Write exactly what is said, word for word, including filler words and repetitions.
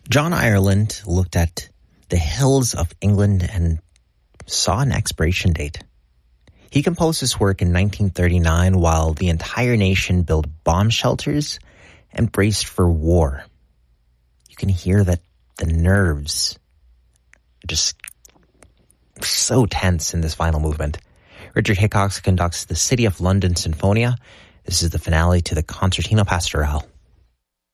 John Ireland looked at the hills of England and saw an expiration date. He composed this work in nineteen thirty-nine while the entire nation built bomb shelters and braced for war. You can hear that the nerves are just so tense in this final movement. Richard Hickox conducts the City of London Sinfonia. This is the finale to the Concertino Pastorale.